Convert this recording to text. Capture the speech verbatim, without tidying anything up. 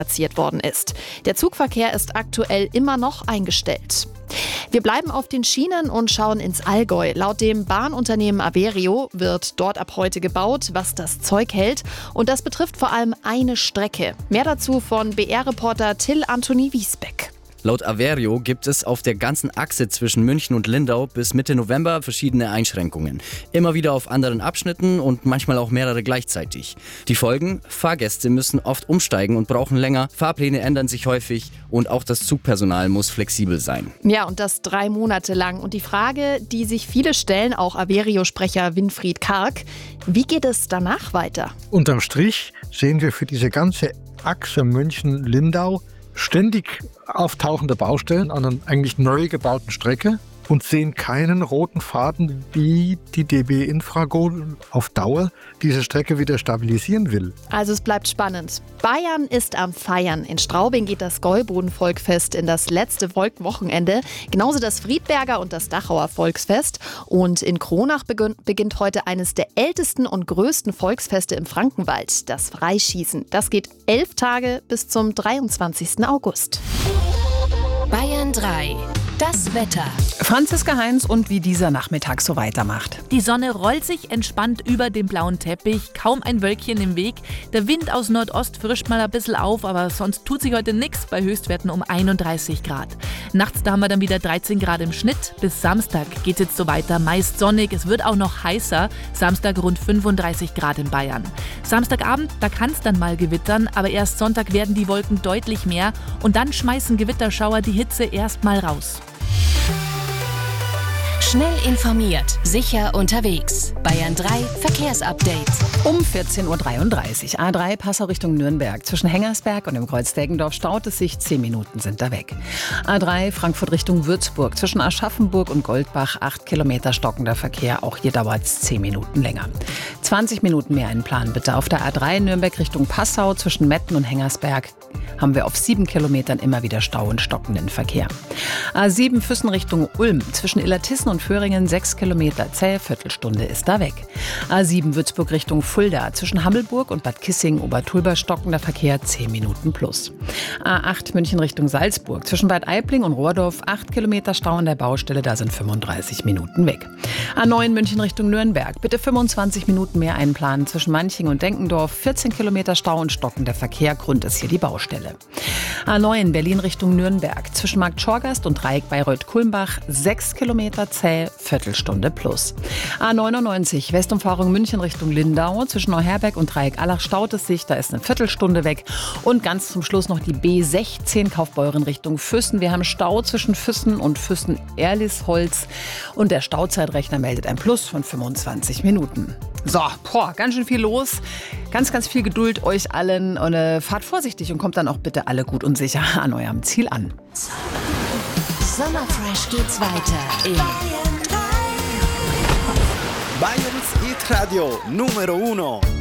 platziert worden ist. Der Zugverkehr ist aktuell immer noch eingestellt. Wir bleiben auf den Schienen und schauen ins Allgäu. Laut dem Bahnunternehmen Averio wird dort ab heute gebaut, was das Zeug hält. Und das betrifft vor allem eine Strecke. Mehr dazu von B R-Reporter Till Anthony Wiesbeck. Laut Averio gibt es auf der ganzen Achse zwischen München und Lindau bis Mitte November verschiedene Einschränkungen. Immer wieder auf anderen Abschnitten und manchmal auch mehrere gleichzeitig. Die Folgen? Fahrgäste müssen oft umsteigen und brauchen länger, Fahrpläne ändern sich häufig und auch das Zugpersonal muss flexibel sein. Ja, und das drei Monate lang. Und die Frage, die sich viele stellen, auch Averio-Sprecher Winfried Karg, wie geht es danach weiter? Unterm Strich sehen wir für diese ganze Achse München-Lindau ständig auftauchende Baustellen an einer eigentlich neu gebauten Strecke und sehen keinen roten Faden, wie die D B Infrago auf Dauer diese Strecke wieder stabilisieren will. Also es bleibt spannend. Bayern ist am Feiern. In Straubing geht das Gäuboden-Volkfest in das letzte Volkwochenende. Genauso das Friedberger und das Dachauer Volksfest. Und in Kronach beginnt heute eines der ältesten und größten Volksfeste im Frankenwald, das Freischießen. Das geht elf Tage bis zum dreiundzwanzigsten August. Bayern drei. Das Wetter. Franziska Heinz und wie dieser Nachmittag so weitermacht. Die Sonne rollt sich entspannt über den blauen Teppich, kaum ein Wölkchen im Weg. Der Wind aus Nordost frischt mal ein bisschen auf, aber sonst tut sich heute nichts bei Höchstwerten um einunddreißig Grad. Nachts da haben wir dann wieder dreizehn Grad im Schnitt. Bis Samstag geht es jetzt so weiter, meist sonnig. Es wird auch noch heißer. Samstag rund fünfunddreißig Grad in Bayern. Samstagabend, da kann es dann mal gewittern, aber erst Sonntag werden die Wolken deutlich mehr und dann schmeißen Gewitterschauer die Hitze erst mal raus. Schnell informiert, sicher unterwegs. Bayern drei Verkehrsupdate. Um vierzehn Uhr dreiunddreißig. A drei Passau Richtung Nürnberg. Zwischen Hengersberg und dem Kreuz Deggendorf staut es sich. Zehn Minuten sind da weg. A drei Frankfurt Richtung Würzburg. Zwischen Aschaffenburg und Goldbach. Acht Kilometer stockender Verkehr. Auch hier dauert es zehn Minuten länger. zwanzig Minuten mehr einplanen bitte. Auf der A drei Nürnberg Richtung Passau. Zwischen Metten und Hengersberg haben wir auf sieben Kilometern immer wieder Stau und stockenden Verkehr. A sieben Füssen Richtung Ulm. Zwischen Illertissen und Föhringen sechs Kilometer zäh, Viertelstunde ist da weg. A sieben Würzburg Richtung Fulda. Zwischen Hammelburg und Bad Kissing-Obertulber stockender Verkehr zehn Minuten plus. A acht München Richtung Salzburg. Zwischen Bad Aibling und Rohrdorf acht Kilometer Stau an der Baustelle, da sind fünfunddreißig Minuten weg. A neun München Richtung Nürnberg. Bitte fünfundzwanzig Minuten mehr einplanen. Zwischen Manching und Denkendorf vierzehn Kilometer Stau und stockender Verkehr. Grund ist hier die Baustelle. A neun Berlin Richtung Nürnberg. Zwischen Markt Schorgast und Dreieck Bayreuth-Kulmbach sechs Kilometer zäh, Viertelstunde plus. A neunundneunzig Westumfahrung München Richtung Lindau. Zwischen Neuherberg und Dreieck Allach staut es sich, da ist eine Viertelstunde weg. Und ganz zum Schluss noch die B sechzehn Kaufbeuren Richtung Füssen. Wir haben Stau zwischen Füssen und Füssen-Erlisholz. Und der Stauzeitrechner meldet ein Plus von fünfundzwanzig Minuten. So, boah, ganz schön viel los. Ganz, ganz viel Geduld euch allen. Und äh, fahrt vorsichtig und kommt dann auch bitte alle gut und sicher an eurem Ziel an. Sommerfresh geht's weiter in Bayerns Hit Radio Numero uno.